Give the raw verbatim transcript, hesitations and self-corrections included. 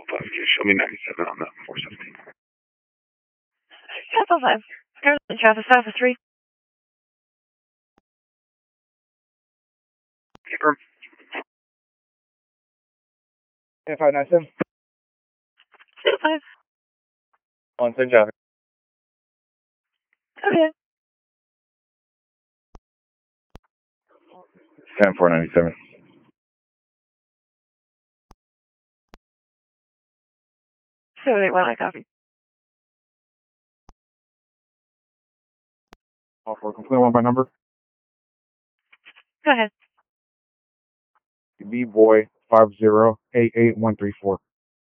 five. Show me ninety-seven on the four seventeen. Temple five. Currently traffic five for three. Confirm. ten five nine seven. Two five. On same traffic. Okay. ten four ninety-seven. seven eight one, I copy. All four, complete one by number. Go ahead. V boy five zero eight eight one three four.